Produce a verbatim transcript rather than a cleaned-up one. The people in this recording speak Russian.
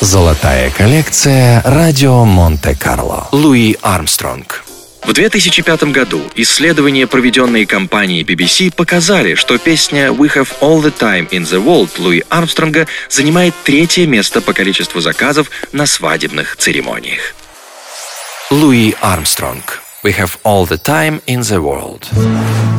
Золотая коллекция «Радио Монте-Карло». Луи Армстронг. В две тысячи пятом году исследования, проведенные компанией би би си, показали, что песня «We Have All the Time in the World» Луи Армстронга занимает третье место по количеству заказов на свадебных церемониях. Луи Армстронг. «We Have All the Time in the World».